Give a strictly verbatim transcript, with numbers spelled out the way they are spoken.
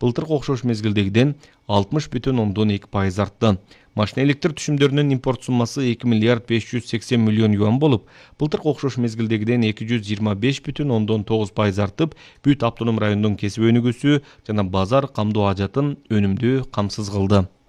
былтыркы окшош мезгилдегиден алтымыш бүтүн ондон эки пайыз артты. Машина электр түшүмдөрүнүн импорт суммасы эки миллиард беш жүз сексен миллион юан болуп, былтыркы окшош мезгилдегиден эки жүз жыйырма беш бүтүн ондон тогуз пайыз артып, бүт автоном райондун кесип өнүгүүсү жана базар камдоо ажатын өнүмдүү камсыз кылды.